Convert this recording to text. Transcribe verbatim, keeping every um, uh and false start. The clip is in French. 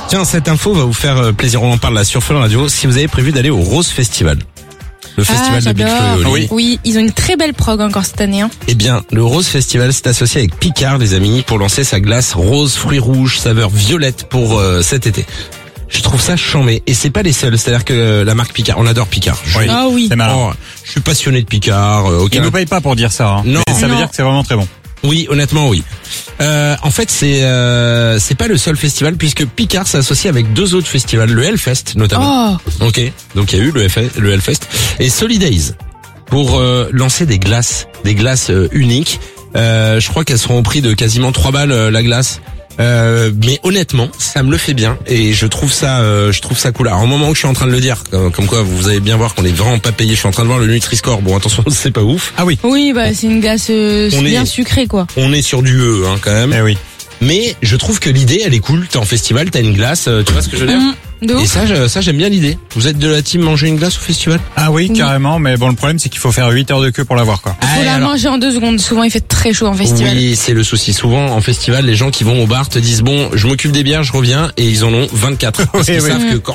Tiens, cette info va vous faire plaisir. On en parle là sur Fun Radio. Si vous avez prévu d'aller au Rose Festival. Le festival ah, de Bigflo et Oli. Oui. oui, ils ont une très belle prog encore cette année. Hein. Eh bien, le Rose Festival s'est associé avec Picard, les amis, pour lancer sa glace rose fruits rouges saveur violette pour euh, cet été. Je trouve ça chambé. Et c'est pas les seuls. C'est-à-dire que euh, la marque Picard, on adore Picard. Je, oui. Ah oui. C'est marrant. Oh, je suis passionné de Picard. Euh, Ils nous payent pas pour dire ça. Hein. Non. Mais ça non. veut dire que c'est vraiment très bon. Oui, honnêtement, oui. Euh, en fait, c'est euh, c'est pas le seul festival puisque Picard s'associe avec deux autres festivals, le Hellfest notamment. Oh. Ok, donc il y a eu le, F- le Hellfest et Solidays pour euh, lancer des glaces, des glaces euh, uniques. Euh, je crois qu'elles seront au prix de quasiment trois balles euh, la glace. Euh, mais honnêtement, ça me le fait bien et je trouve ça, euh, je trouve ça cool. Alors au moment où je suis en train de le dire, comme, comme quoi vous allez bien voir qu'on est vraiment pas payé. Je suis en train de voir le Nutri-Score. Bon, attention, c'est pas ouf. Ah oui. Oui, bah c'est une glace euh, On bien est- sucrée quoi. On est sur du E, hein, quand même. Eh oui. Mais je trouve que l'idée, elle est cool. T'es en festival, t'as une glace, euh, tu vois ce que je veux dire? Mmh, de Et ouf. ça, je- ça j'aime bien l'idée. Vous êtes de la team manger une glace au festival? Ah oui, Oui. carrément. Mais bon, le problème, c'est qu'il faut faire huit heures de queue pour l'avoir, quoi. Faut Ah, la alors- manger en deux secondes. Souvent il fait très chaud en festival. Oui, c'est le souci. Souvent, en festival, les gens qui vont au bar te disent bon, je m'occupe des bières, je reviens, et ils en ont vingt-quatre. Parce Oui, qu'ils oui. savent que quand